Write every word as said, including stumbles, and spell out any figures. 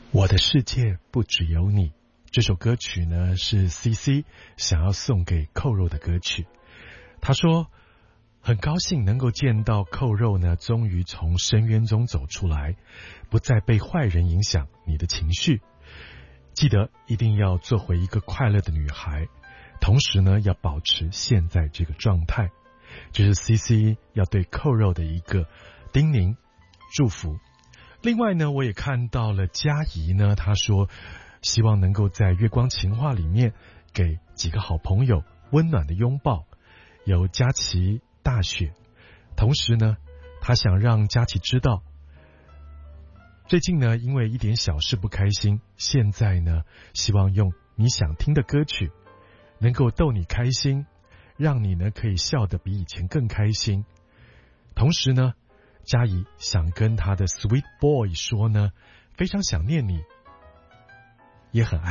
我的世界不只有你，这首歌曲呢是 C C 想要送给扣肉的歌曲。他说很高兴能够见到扣肉呢终于从深渊中走出来，不再被坏人影响你的情绪，记得一定要做回一个快乐的女孩，同时呢要保持现在这个状态。这是 C C 要对扣肉的一个叮咛祝福。另外呢，我也看到了嘉怡呢，她说希望能够在月光情话里面给几个好朋友温暖的拥抱，有佳琪、大雪。同时呢，她想让佳琪知道，最近呢因为一点小事不开心，现在呢希望用你想听的歌曲能够逗你开心，让你呢可以笑得比以前更开心。同时呢，嘉怡想跟她的 Sweet Boy 说呢，非常想念你，也很爱